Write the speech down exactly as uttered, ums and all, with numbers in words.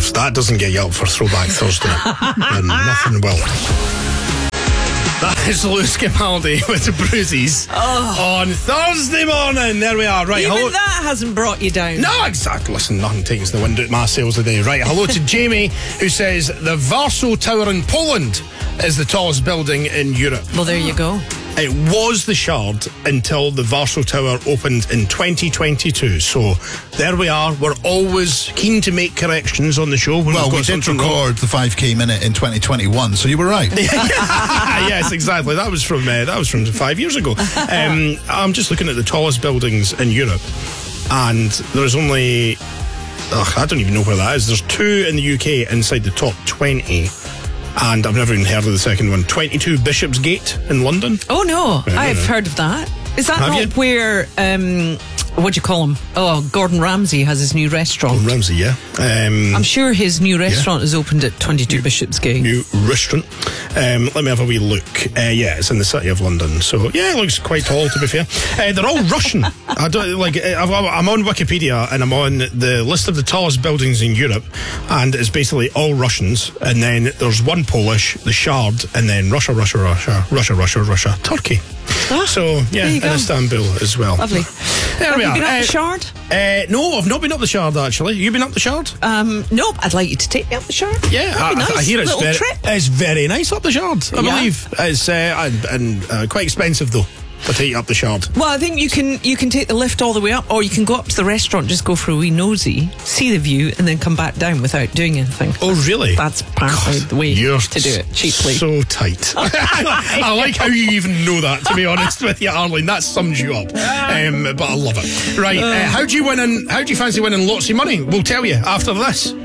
if that doesn't get you up for Throwback Thursday, then nothing will. That is Lewis Capaldi with the Bruises oh. on Thursday morning. There we are. Right, Even hello. that hasn't brought you down. No, exactly. Listen, nothing takes the wind out my sails today. Right, hello to Jamie, who says the Warsaw Tower in Poland is the tallest building in Europe. Well, there you go. It was the Shard until the Warsaw Tower opened in twenty twenty-two. So there we are. We're always keen to make corrections on the show. When well, we've got we did something record wrong. the five K minute in twenty twenty-one, so you were right. Yes, exactly. That was from uh, that was from five years ago. Um, I'm just looking at the tallest buildings in Europe, and there's only ugh, I don't even know where that is. There's two in the U K inside the top twenty. And I've never even heard of the second one. twenty-two Bishopsgate in London. Oh, no. Yeah, I have yeah. heard of that. Is that Have not you? where, um, what do you call him? Oh, Gordon Ramsay has his new restaurant. Gordon Ramsay, yeah. Um, I'm sure his new restaurant is opened at twenty-two Bishopsgate. New restaurant. Um, let me have a wee look. Uh, yeah, it's in the city of London. So, yeah, it looks quite tall, to be fair. Uh, they're all Russian. I don't, like, I've, I'm on Wikipedia, and I'm on the list of the tallest buildings in Europe, and it's basically all Russians. And then there's one Polish, the Shard, and then Russia, Russia, Russia, Russia, Russia, Russia, Turkey. Ah, so, yeah, in Istanbul as well. Lovely. There Have we you are. been up Uh, the Shard? Uh, no, I've not been up the Shard, actually. You been up the Shard? Um, no, I'd like you to take me up the Shard. Yeah, That'd I, be nice. I hear it's Little very, trip. it's very nice up the Shard, I Yeah. believe. It's uh, and, and uh, quite expensive, though, to take you up the Shard. Well, I think you can you can take the lift all the way up, or you can go up to the restaurant, just go for a wee nosy, see the view, and then come back down without doing anything. Oh, really? That's apparently God, the way you're to do it cheaply. So tight. I like how you even know that, to be honest with you, Arlene. That sums you up. Um, but I love it. Right, uh, how do you win? In, how do you fancy winning lots of money? We'll tell you after this.